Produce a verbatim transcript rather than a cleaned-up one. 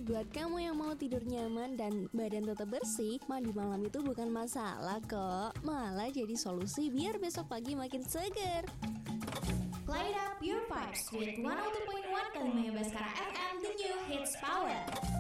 Buat kamu yang mau tidur nyaman dan badan tetap bersih, mandi malam itu bukan masalah kok. Malah jadi solusi biar besok pagi makin seger. Light up your pipes with one oh two point one Kalimaya Baskara F M, the new hits power.